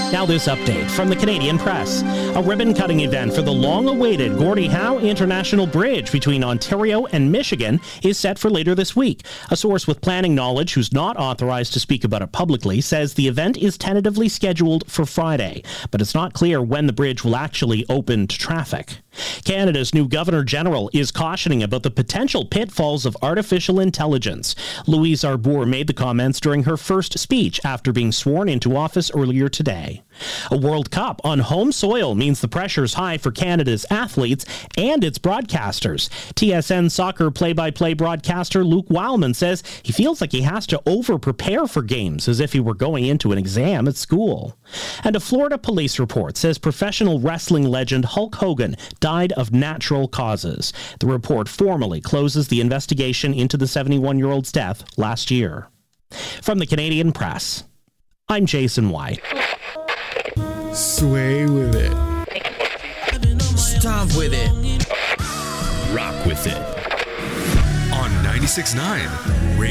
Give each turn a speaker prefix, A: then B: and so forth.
A: Now this update from the Canadian Press. A ribbon-cutting event for the long-awaited Gordie Howe International Bridge between Ontario and Michigan is set for later this week. A source with planning knowledge who's not authorized to speak about it publicly says the event is tentatively scheduled for Friday, but it's not clear when the bridge will actually open to traffic. Canada's new Governor-General is cautioning about the potential pitfalls of artificial intelligence. Louise Arbour made the comments during her first speech after being sworn into office earlier today. A World Cup on home soil means the pressure's high for Canada's athletes and its broadcasters. TSN soccer play-by-play broadcaster Luke Wildman says he feels like he has to over-prepare for games as if he were going into an exam at school. And a Florida police report says professional wrestling legend Hulk Hogan died of natural causes. The report formally closes the investigation into the 71-year-old's death last year. From the Canadian Press, I'm Jason White.
B: Sway with it.
C: Stomp with it.
D: Rock with it. On 96.9